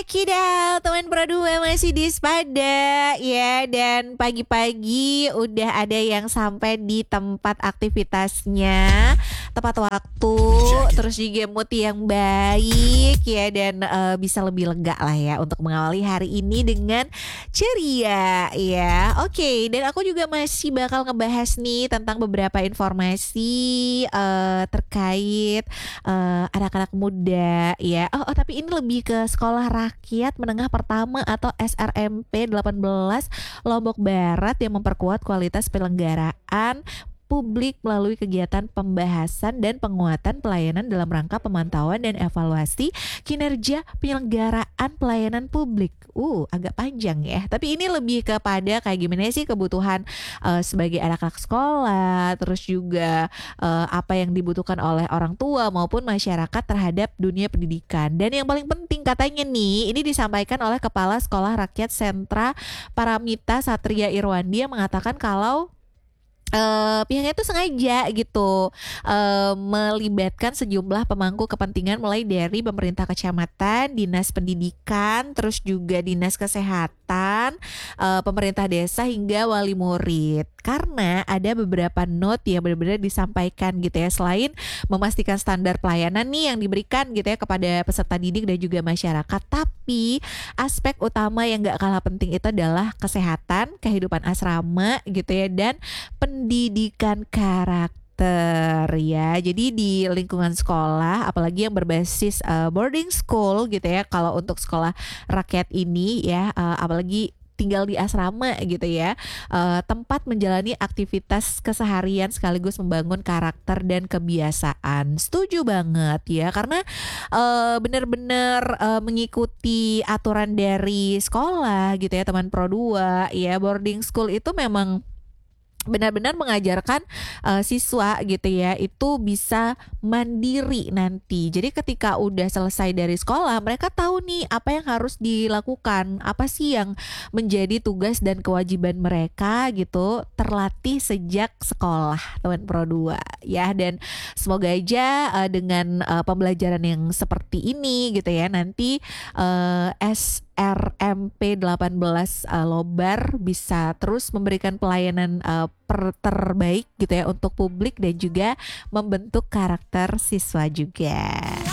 Kidal, teman Pro 2 masih di Spada ya. Dan pagi-pagi udah ada yang sampai di tempat aktivitasnya tepat waktu, terus juga mood yang baik ya. Dan bisa lebih lega lah ya untuk mengawali hari ini dengan ceria ya. Oke, dan aku juga masih bakal ngebahas nih tentang beberapa informasi terkait anak-anak muda ya. Tapi ini lebih ke Sekolah Rakyat Menengah Pertama atau SRMP 18 Lombok Barat yang memperkuat kualitas penyelenggaraan publik melalui kegiatan pembahasan dan penguatan pelayanan dalam rangka pemantauan dan evaluasi kinerja penyelenggaraan pelayanan publik. Agak panjang ya. Tapi ini lebih kepada kayak gimana sih kebutuhan sebagai anak-anak sekolah, terus juga apa yang dibutuhkan oleh orang tua maupun masyarakat terhadap dunia pendidikan. Dan yang paling penting katanya nih, ini disampaikan oleh Kepala Sekolah Rakyat Sentra Paramita Satria Irwandi yang mengatakan kalau pihaknya itu sengaja gitu melibatkan sejumlah pemangku kepentingan mulai dari pemerintah kecamatan, dinas pendidikan, terus juga dinas kesehatan, pemerintah desa hingga wali murid. Karena ada beberapa note yang benar-benar disampaikan gitu ya, selain memastikan standar pelayanan nih yang diberikan gitu ya kepada peserta didik dan juga masyarakat, tapi aspek utama yang gak kalah penting itu adalah kesehatan, kehidupan asrama gitu ya, dan pendidikan karakter ya. Jadi di lingkungan sekolah, apalagi yang berbasis boarding school gitu ya, kalau untuk sekolah rakyat ini ya, apalagi tinggal di asrama gitu ya, tempat menjalani aktivitas keseharian sekaligus membangun karakter dan kebiasaan. Setuju banget ya, karena benar-benar mengikuti aturan dari sekolah gitu ya, teman Pro 2 ya. Boarding school itu memang benar-benar mengajarkan siswa gitu ya itu bisa mandiri nanti. Jadi ketika udah selesai dari sekolah, mereka tahu nih apa yang harus dilakukan, apa sih yang menjadi tugas dan kewajiban mereka gitu, terlatih sejak sekolah, teman Pro 2 ya. Dan semoga aja dengan pembelajaran yang seperti ini gitu ya, nanti SRMP 18 Lobar bisa terus memberikan pelayanan terbaik gitu ya untuk publik dan juga membentuk karakter siswa juga.